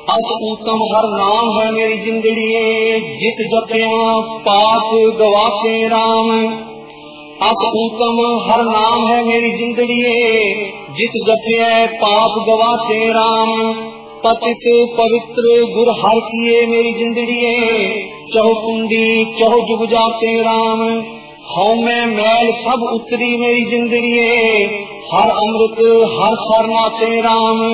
अत उत्तम हर नाम है मेरी जिंदड़िए, जित जपिया पाप गवाचे राम। अत उत्तम हर नाम है मेरी जिंदड़िए, जित जपिया पाप गवाचे राम। पतित पवित्र गुर हर किए मेरी जिंदड़िए, चहु कुंडी चहु जुग जाते राम। हौ में मैल सब उतरी मेरी जिंदड़िए, हर अमृत हर सरनाते राम।